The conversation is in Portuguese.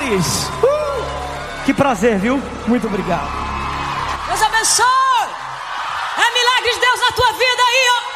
Soares. Que prazer, viu? Muito obrigado. Deus abençoe. É milagre de Deus na tua vida aí, ó.